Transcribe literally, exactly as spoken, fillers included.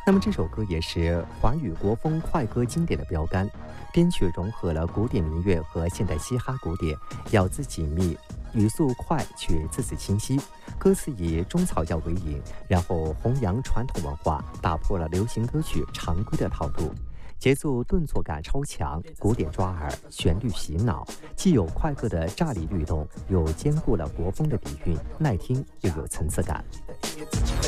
那么这首歌也是华语国风快歌经典的标杆，编曲融合了古典民乐和现代嘻哈古典，咬字紧密，语速快却字字清晰。歌词以中草药为引，然后弘扬传统文化，打破了流行歌曲常规的套路。节奏顿挫感超强，古典抓耳，旋律洗脑，既有快歌的炸裂律动，又兼顾了国风的底蕴，耐听又有层次感。